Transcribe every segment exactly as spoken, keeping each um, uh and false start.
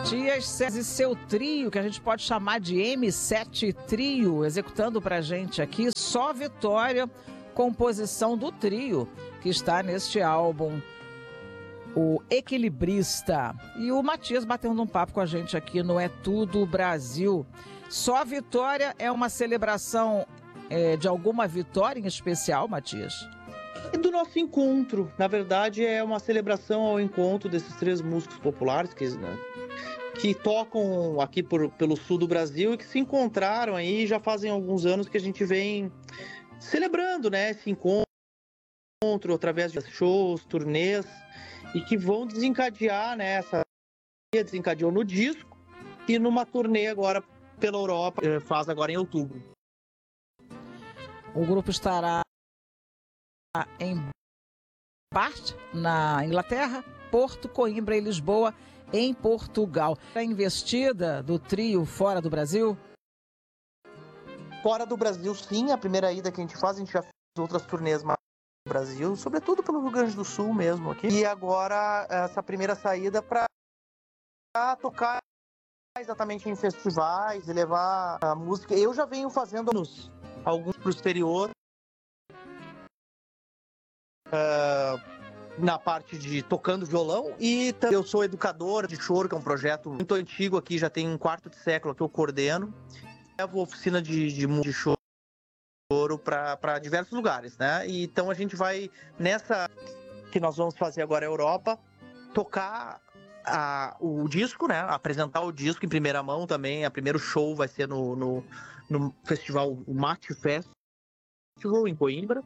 Matias e seu trio, que a gente pode chamar de M sete Trio, executando pra gente aqui Só Vitória, composição do trio que está neste álbum, o Equilibrista. E o Matias batendo um papo com a gente aqui no É Tudo Brasil. Só Vitória é uma celebração é, de alguma vitória em especial, Matias? E do nosso encontro. Na verdade, é uma celebração ao encontro desses três músicos populares que, né, que tocam aqui por, pelo sul do Brasil e que se encontraram aí já fazem alguns anos que a gente vem celebrando, né, esse encontro através de shows, turnês, e que vão desencadear, né, essa desencadeou no disco e numa turnê agora pela Europa, faz agora em outubro. O grupo estará em Bath, na Inglaterra, Porto, Coimbra e Lisboa, em Portugal. A investida do trio fora do Brasil? Fora do Brasil, sim. A primeira ida que a gente faz, a gente já fez outras turnês mais no Brasil, sobretudo pelo Rio Grande do Sul mesmo aqui. E agora, essa primeira saída para tocar exatamente em festivais e levar a música. Eu já venho fazendo nos, alguns para o exterior. Uh, na parte de tocando violão, e eu sou educador de choro, que é um projeto muito antigo aqui, já tem um quarto de século que eu coordeno. Levo oficina de, de, de choro para diversos lugares, né? E, então a gente vai, nessa que nós vamos fazer agora a Europa, tocar a, o disco, né? Apresentar o disco em primeira mão também. O primeiro show vai ser no, no, no festival, o Mate Festival, em Coimbra.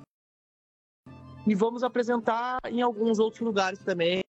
E vamos apresentar em alguns outros lugares também.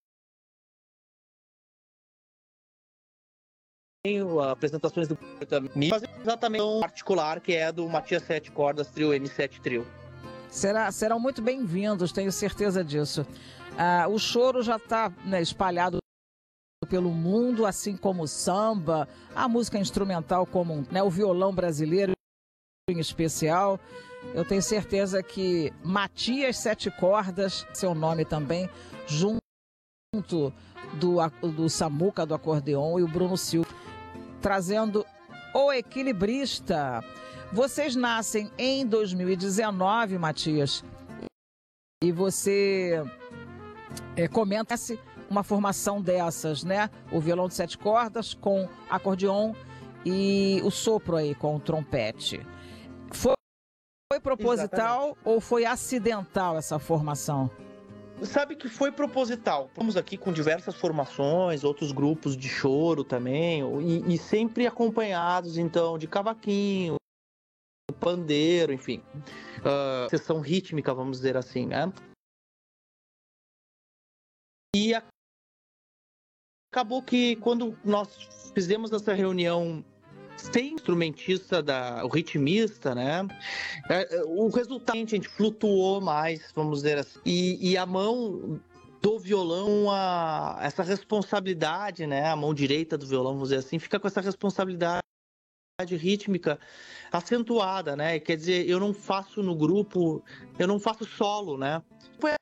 Tem apresentações do também, exatamente um particular que é do Matias Sete Cordas Trio, M sete Trio. Será, serão muito bem-vindos, tenho certeza disso. Ah, o choro já está, né, espalhado pelo mundo, assim como o samba, a música instrumental comum, né, o violão brasileiro em especial. Eu tenho certeza que Matias Sete Cordas, seu nome também, junto do, do Samuca, do acordeon, e o Bruno Silva, trazendo o Equilibrista. Vocês nascem em dois mil e dezenove, Matias, e você é, comenta uma formação dessas, né? O violão de sete cordas com acordeon e o sopro aí com o trompete. Foi Foi proposital Exatamente. Ou foi acidental essa formação? Sabe que foi proposital. Estamos aqui com diversas formações, outros grupos de choro também, e, e sempre acompanhados, então, de cavaquinho, pandeiro, enfim. Uh, sessão rítmica, vamos dizer assim, né? E a... acabou que quando nós fizemos essa reunião sem instrumentista, da, o ritmista, né? O resultado, a gente flutuou mais, vamos dizer assim. E, e a mão do violão, a, essa responsabilidade, né? A mão direita do violão, vamos dizer assim, fica com essa responsabilidade rítmica acentuada, né? Quer dizer, eu não faço no grupo, eu não faço solo, né? Foi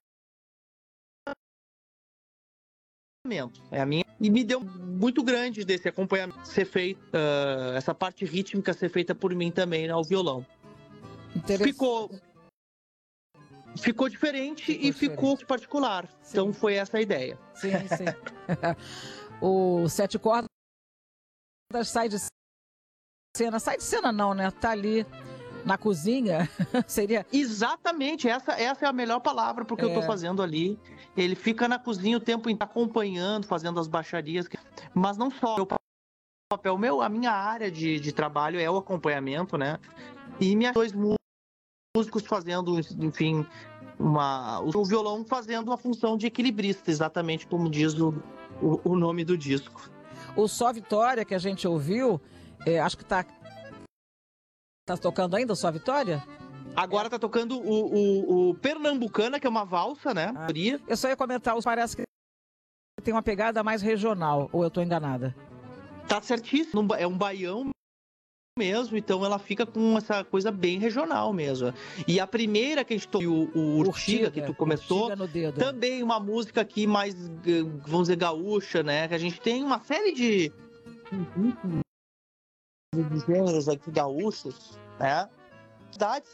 é a minha, e me deu muito grande desse acompanhamento ser feito, uh, essa parte rítmica ser feita por mim também, né, ao violão. Ficou ficou diferente ficou e diferente. Ficou particular. Sim. Então foi essa a ideia. Sim, sim. O Sete Cordas sai de cena, sai de cena não, né? Tá ali na cozinha, seria... Exatamente, essa, essa é a melhor palavra porque é. Eu tô fazendo ali. Ele fica na cozinha o tempo inteiro acompanhando, fazendo as baixarias. Mas não só. O papel meu, a minha área de, de trabalho é o acompanhamento, né? E minhas dois músicos fazendo, enfim, uma, o violão fazendo uma função de equilibrista, exatamente como diz o, o, o nome do disco. O Só Vitória, que a gente ouviu, é, acho que tá... Tá tocando ainda o Só Vitória? Agora tá tocando o, o, o Pernambucana, que é uma valsa, né? Ah, eu só ia comentar, parece que tem uma pegada mais regional, ou eu tô enganada? Tá certíssimo, é um baião mesmo, então ela fica com essa coisa bem regional mesmo. E a primeira que a gente tocou, o, o Urtiga, Urtiga, que tu começou, também uma música aqui mais, vamos dizer, gaúcha, né? Que a gente tem uma série de, de gêneros aqui gaúchos, né? Cidades